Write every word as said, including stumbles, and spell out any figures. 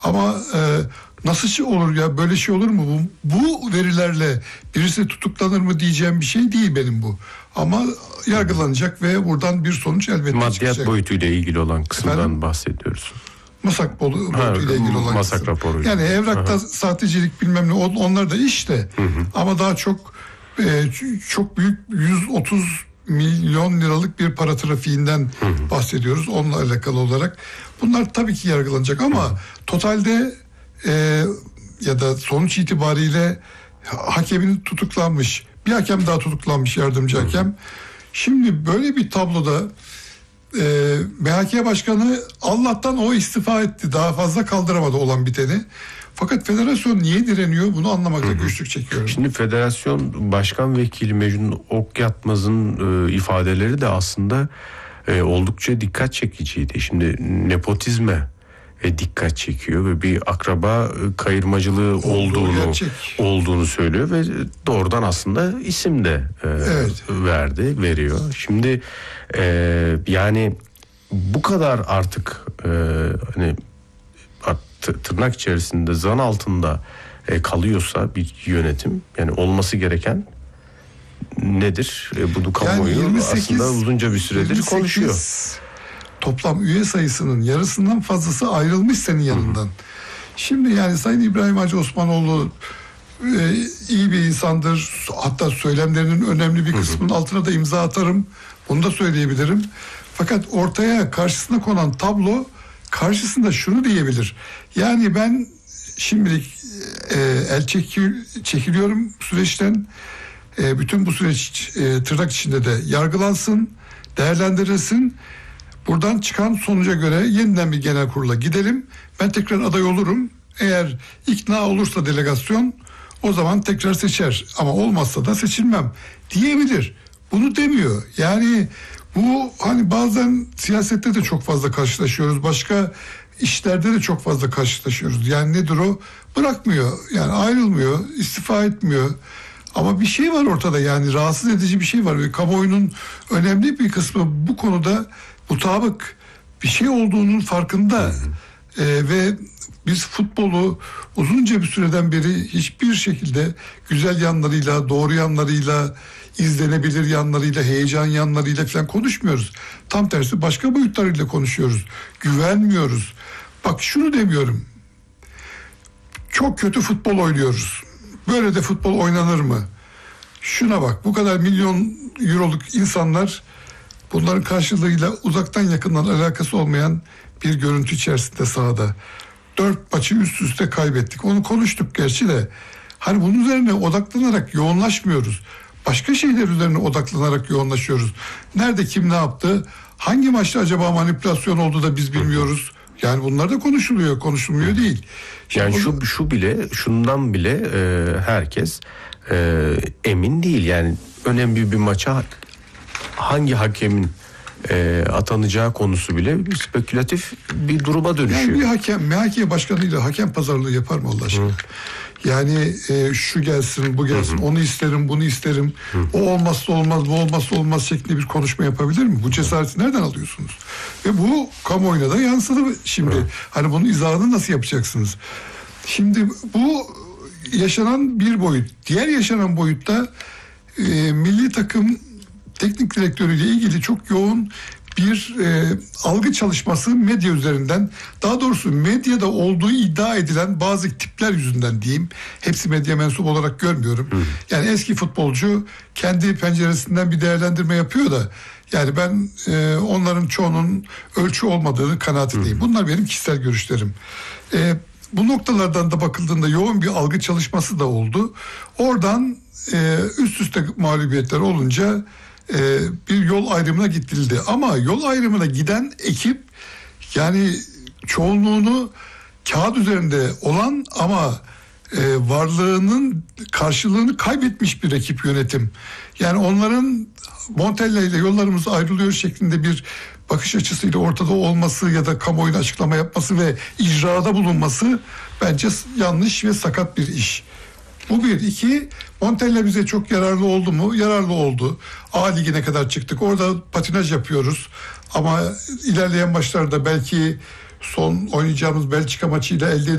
Ama e, nasıl şey olur ya, böyle şey olur mu? Bu, bu verilerle birisi tutuklanır mı diyeceğim bir şey değil benim bu. Ama yargılanacak ve buradan bir sonuç elbette Maddiyat çıkacak. Maddiyat boyutuyla ilgili olan kısımdan Efendim? bahsediyoruz. Masak boyutuyla ilgili olan Masak kısım. raporu. Yani evrakta Aha. sahtecilik bilmem ne, onlar da işte. Hı hı. Ama daha çok e, çok büyük yüz otuz milyon liralık bir para trafiğinden hı hı. bahsediyoruz onunla alakalı olarak. Bunlar tabii ki yargılanacak ama hı hı. totalde e, ya da sonuç itibariyle hakemin tutuklanmış, bir hakem daha tutuklanmış, yardımcı hı hı. hakem. Şimdi böyle bir tabloda e, M H K Başkanı Allah'tan o istifa etti, daha fazla kaldıramadı olan biteni. Fakat federasyon niye direniyor, bunu anlamakta hı hı. güçlük çekiyorum. Şimdi federasyon başkan vekili Mecnun Okyatmaz'ın e, ifadeleri de aslında e, oldukça dikkat çekiciydi. Şimdi nepotizme e, dikkat çekiyor ve bir akraba e, kayırmacılığı Olduğu olduğunu gerçek. olduğunu söylüyor ve doğrudan aslında isim de e, evet. verdi, veriyor. Şimdi e, yani bu kadar artık e, hani tırnak içerisinde zan altında e, kalıyorsa bir yönetim, yani olması gereken nedir? E, bunu kamuoyu yani yirmi sekiz, aslında uzunca bir süredir konuşuyor. Toplam üye sayısının yarısından fazlası ayrılmış senin yanından. Hı hı. Şimdi yani Sayın İbrahim Hacı Osmanoğlu e, iyi bir insandır. Hatta söylemlerinin önemli bir kısmının hı hı. altına da imza atarım. Bunu da söyleyebilirim. Fakat ortaya karşısına konan tablo karşısında şunu diyebilir. Yani ben şimdilik e, el çekil, çekiliyorum süreçten. E, bütün bu süreç e, tırnak içinde de yargılansın, değerlendirilsin. Buradan çıkan sonuca göre yeniden bir genel kurula gidelim. Ben tekrar aday olurum. Eğer ikna olursa delegasyon, o zaman tekrar seçer. Ama olmazsa da seçilmem diyebilir. Bunu demiyor. Yani bu hani bazen siyasette de çok fazla karşılaşıyoruz. Başka işlerde de çok fazla karşılaşıyoruz. Yani nedir o? Bırakmıyor. Yani ayrılmıyor, istifa etmiyor. Ama bir şey var ortada, yani rahatsız edici bir şey var. Ve kamuoyunun önemli bir kısmı bu konuda mutabık, bir şey olduğunun farkında. Ee, ve biz futbolu uzunca bir süreden beri hiçbir şekilde güzel yanlarıyla, doğru yanlarıyla, izlenebilir yanlarıyla, heyecan yanlarıyla falan konuşmuyoruz. Tam tersi başka boyutlarıyla konuşuyoruz. Güvenmiyoruz. Bak şunu demiyorum. Çok kötü futbol oynuyoruz. Böyle de futbol oynanır mı? Şuna bak, bu kadar milyon euroluk insanlar, bunların karşılığıyla uzaktan yakından alakası olmayan bir görüntü içerisinde sahada. Dört maçı üst üste kaybettik. Onu konuştuk gerçi de. Hani bunun üzerine odaklanarak yoğunlaşmıyoruz. Başka şeyler üzerine odaklanarak yoğunlaşıyoruz. Nerede kim ne yaptı? Hangi maçta acaba manipülasyon oldu da biz bilmiyoruz? Yani bunlar da konuşuluyor, konuşulmuyor değil. Şimdi yani onu... şu şu bile, şundan bile e, herkes e, emin değil. Yani önemli bir maça hangi hakemin e, atanacağı konusu bile bir spekülatif bir duruma dönüşüyor. Yani bir hakem, M H K başkanıyla hakem pazarlığı yapar mı Allah aşkına? Hı. Yani e, şu gelsin, bu gelsin, hı hı. onu isterim, bunu isterim. Hı. O olmazsa olmaz, bu olmazsa olmaz şeklinde bir konuşma yapabilir mi? Bu cesareti nereden alıyorsunuz? Ve bu kamuoyuna da yansıdı şimdi. Hı. Hani bunun izahını nasıl yapacaksınız? Şimdi bu yaşanan bir boyut. Diğer yaşanan boyutta e, milli takım teknik direktörüyle ilgili çok yoğun bir e, algı çalışması medya üzerinden, daha doğrusu medyada olduğu iddia edilen bazı tipler yüzünden diyeyim. Hepsi medya mensubu olarak görmüyorum. Hı. Yani eski futbolcu kendi penceresinden bir değerlendirme yapıyor da, yani ben e, onların çoğunun ölçü olmadığını kanaatindeyim. Hı. Bunlar benim kişisel görüşlerim. E, bu noktalardan da bakıldığında yoğun bir algı çalışması da oldu. Oradan e, üst üste mağlubiyetler olunca Ee, bir yol ayrımına gidildi. Ama yol ayrımına giden ekip, yani çoğunluğunu kağıt üzerinde olan ama e, varlığının karşılığını kaybetmiş bir ekip yönetim. Yani onların Montella ile yollarımız ayrılıyor şeklinde bir bakış açısıyla ortada olması ya da kamuoyuna açıklama yapması ve icrada bulunması bence yanlış ve sakat bir iş. Bu bir. iki, Montella bize çok yararlı oldu mu? Yararlı oldu. A Ligi'ne kadar çıktık. Orada patinaj yapıyoruz. Ama ilerleyen maçlarda belki son oynayacağımız Belçika maçıyla elde